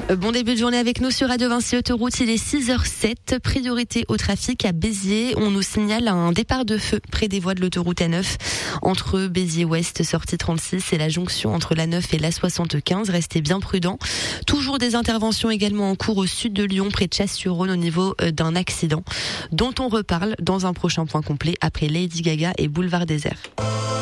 Bon début de journée avec nous sur Radio Vinci Autoroute, il est 6h07, priorité au trafic à Béziers. On nous signale un départ de feu près des voies de l'autoroute A9 entre Béziers-Ouest, sortie 36 et la jonction entre l'A9 et l'A75. Restez bien prudents. Toujours des interventions également en cours au sud de Lyon, près de Chasse-sur-Rhône au niveau d'un accident dont on reparle dans un prochain point complet après Lady Gaga et Boulevard Désert.